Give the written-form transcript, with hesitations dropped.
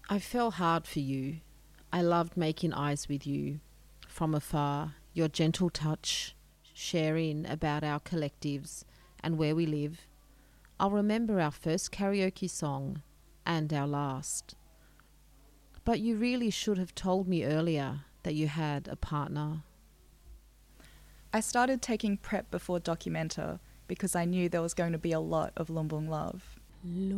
I fell hard for you. I loved making eyes with you. From afar, your gentle touch, sharing about our collectives and where we live. I'll remember our first karaoke song and our last. But you really should have told me earlier that you had a partner. I started taking prep before Documenta because I knew there was going to be a lot of Lumbung love.